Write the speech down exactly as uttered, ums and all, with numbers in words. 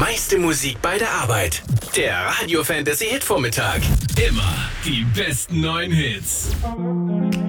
meiste Musik bei der Arbeit. Der Radio Fantasy Hit Vormittag. Immer die besten neuen Hits.